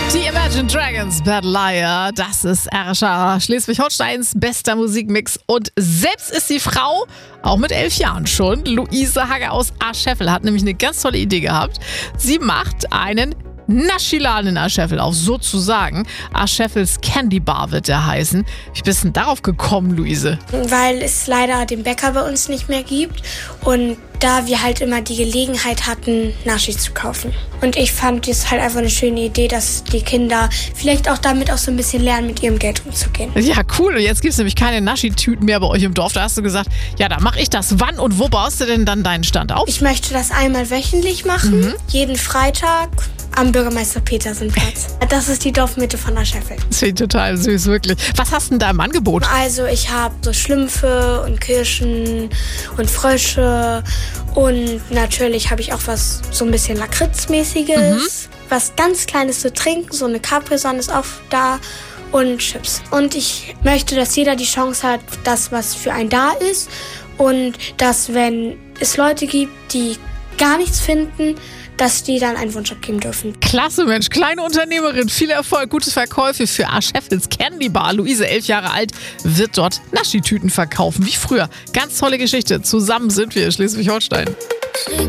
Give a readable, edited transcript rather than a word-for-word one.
Die Imagine Dragons, Bad Liar, das ist RSH, Schleswig-Holsteins bester Musikmix. Und selbst ist die Frau, auch mit 11 Jahren schon, Luise Hagge aus Ascheffel, hat nämlich eine ganz tolle Idee gehabt. Sie macht einen Naschiladen in Ascheffel auf, sozusagen. Ascheffels Candy Bar wird der heißen. Wie bist du denn darauf gekommen, Luise? Weil es leider den Bäcker bei uns nicht mehr gibt und da wir halt immer die Gelegenheit hatten, Naschis zu kaufen. Und ich fand es halt einfach eine schöne Idee, dass die Kinder vielleicht auch damit auch so ein bisschen lernen, mit ihrem Geld umzugehen. Ja, cool. Und jetzt gibt es nämlich keine Naschi-Tüten mehr bei euch im Dorf. Da hast du gesagt, ja, da mache ich das. Wann und wo baust du denn dann deinen Stand auf? Ich möchte das einmal wöchentlich machen, jeden Freitag am Bürgermeister-Petersen-Platz. Das ist die Dorfmitte von Ascheffel. Das finde ich total süß, wirklich. Was hast du denn da im Angebot? Also ich habe so Schlümpfe und Kirschen und Frösche und natürlich habe ich auch was so ein bisschen Lakritzmäßiges. Was ganz Kleines zu trinken, so eine Capri-Sonne ist auch da und Chips. Und ich möchte, dass jeder die Chance hat, das, was für einen da ist und dass, wenn es Leute gibt, die gar nichts finden, dass die dann einen Wunsch abgeben dürfen. Klasse, Mensch. Kleine Unternehmerin. Viel Erfolg, gute Verkäufe für Ascheffels Candy Bar. Luise, 11 Jahre alt, wird dort Naschi-Tüten verkaufen, wie früher. Ganz tolle Geschichte. Zusammen sind wir, Schleswig-Holstein.